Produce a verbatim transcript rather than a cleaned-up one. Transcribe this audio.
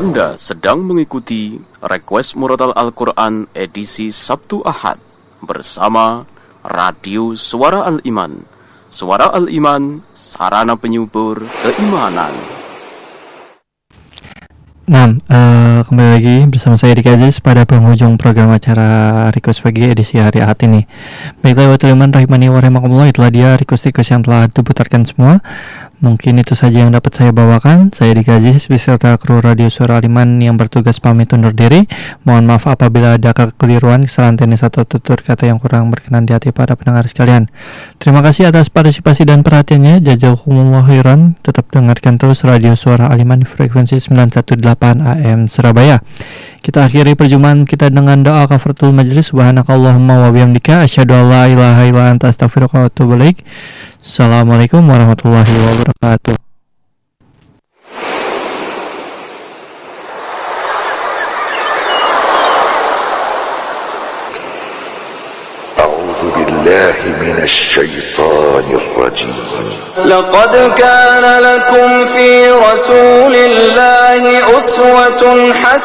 Anda sedang mengikuti Request Murotal Al-Quran edisi Sabtu Ahad bersama Radio Suara Al-Iman. Suara Al-Iman, sarana penyubur keimanan. Nah, uh, kembali lagi bersama saya Dika Aziz pada penghujung program acara Request Pagi edisi hari Ahad ini. Baiklah, wa tuliman rahimani wa rahimakumullah, itulah dia request-request yang telah diputarkan semua. Mungkin itu saja yang dapat saya bawakan. Saya Dika Aziz beserta kru Radio Suara Al-Iman yang bertugas pamit undur diri. Mohon maaf apabila ada kekeliruan, kesalahan teknis atau tutur kata yang kurang berkenan di hati para pendengar sekalian. Terima kasih atas partisipasi dan perhatiannya. Jazakumullah khairan. Tetap dengarkan terus Radio Suara Al-Iman frekuensi sembilan satu delapan A M Surabaya. Kita akhiri perjumpaan kita dengan doa kafaratul majlis. Subhanakallahumma wa bihamdika asyhadu an la ilaha illa anta astaghfiruka wa atubu ilaik. Assalamualaikum warahmatullahi wabarakatuh. A'udzu billahi minasy syaithanir rajim. Laqad kana lakum fi rasulillahi uswatun hasanah